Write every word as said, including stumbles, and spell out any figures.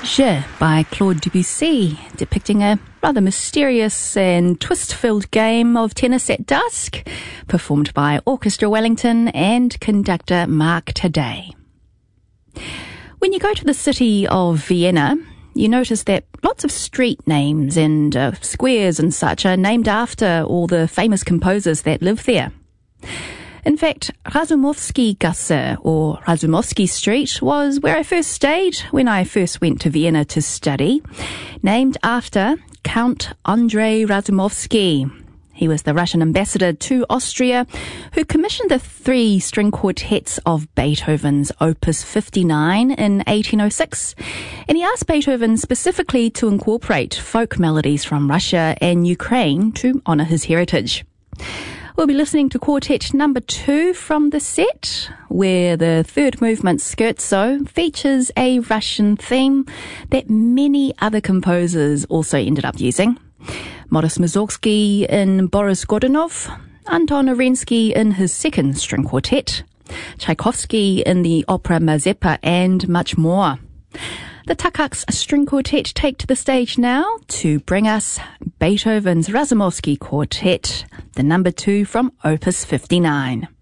Je by Claude Debussy, depicting a rather mysterious and twist-filled game of tennis at dusk, performed by Orchestra Wellington and conductor Mark Taddei. When you go to the city of Vienna, you notice that lots of street names and uh, squares and such are named after all the famous composers that live there. In fact, Razumovsky Gasse, or Razumovsky Street, was where I first stayed when I first went to Vienna to study, named after Count Andrei Razumovsky. He was the Russian ambassador to Austria, who commissioned the three string quartets of Beethoven's Opus fifty-nine in eighteen oh six, and he asked Beethoven specifically to incorporate folk melodies from Russia and Ukraine to honour his heritage. We'll be listening to quartet number two from the set, where the third movement, Scherzo, features a Russian theme that many other composers also ended up using. Modest Mussorgsky in Boris Godunov, Anton Arensky in his second string quartet, Tchaikovsky in the opera Mazeppa, and much more. The Takaks String Quartet take to the stage now to bring us Beethoven's Razumovsky Quartet, the number two from Opus fifty-nine.